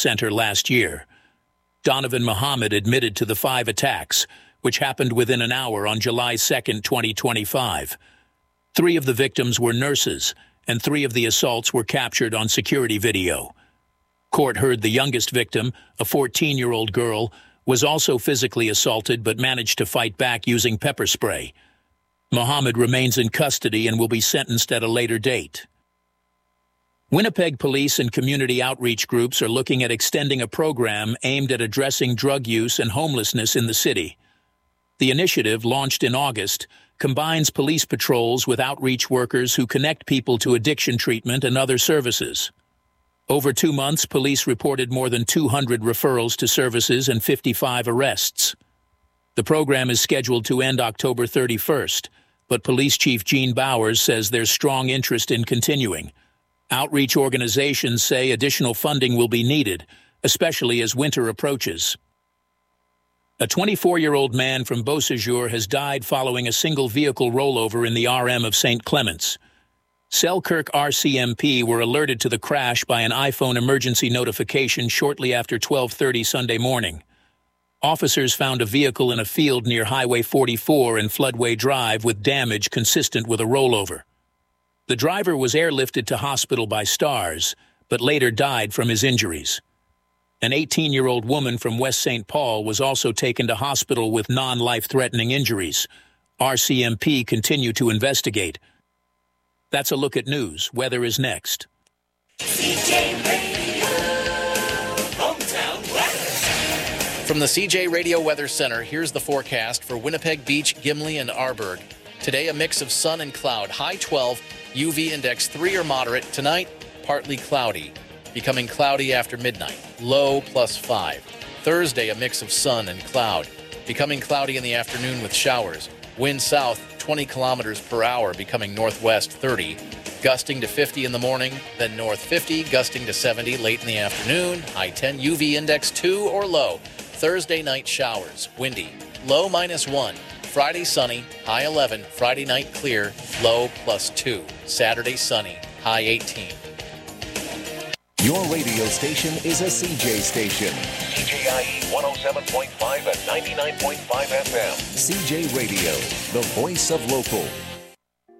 center last year. Donovan Muhammad admitted to the 5 attacks, which happened within an hour on July 2, 2025. 3 of the victims were nurses, and 3 of the assaults were captured on security video. Court heard the youngest victim, a 14-year-old girl, was also physically assaulted but managed to fight back using pepper spray. Muhammad remains in custody and will be sentenced at a later date. Winnipeg police and community outreach groups are looking at extending a program aimed at addressing drug use and homelessness in the city. The initiative, launched in August, combines police patrols with outreach workers who connect people to addiction treatment and other services. Over 2 months, police reported more than 200 referrals to services and 55 arrests. The program is scheduled to end October 31st, but Police Chief Gene Bowers says there's strong interest in continuing. Outreach organizations say additional funding will be needed, especially as winter approaches. A 24-year-old man from Beausejour has died following a single vehicle rollover in the RM of St. Clements. Selkirk RCMP were alerted to the crash by an iPhone emergency notification shortly after 12:30 Sunday morning. Officers found a vehicle in a field near Highway 44 and Floodway Drive with damage consistent with a rollover. The driver was airlifted to hospital by STARS, but later died from his injuries. An 18-year-old woman from West St. Paul was also taken to hospital with non-life-threatening injuries. RCMP continue to investigate. That's a look at news. Weather is next. CJ Radio, hometown weather. From the CJ Radio Weather Center, here's the forecast for Winnipeg Beach, Gimli, and Arborg. Today, a mix of sun and cloud. High 12, UV index 3 or moderate. Tonight, partly cloudy, becoming cloudy after midnight. Low +5. Thursday, a mix of sun and cloud, becoming cloudy in the afternoon with showers. Wind south 20 kilometers per hour, becoming northwest 30. Gusting to 50 in the morning, then north 50, gusting to 70 late in the afternoon. High 10, UV index 2 or low. Thursday night showers, windy, low -1. Friday sunny, high 11. Friday night clear, low +2. Saturday sunny, high 18. Your radio station is a CJ station. CJIE 107.5 and 99.5 FM. CJ Radio, the voice of local.